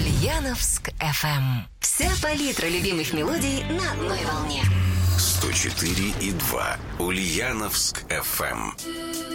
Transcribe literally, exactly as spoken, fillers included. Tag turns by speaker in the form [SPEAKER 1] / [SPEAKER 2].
[SPEAKER 1] Ульяновск эф эм. Вся палитра любимых мелодий на одной волне.
[SPEAKER 2] сто четыре и два Ульяновск эф эм.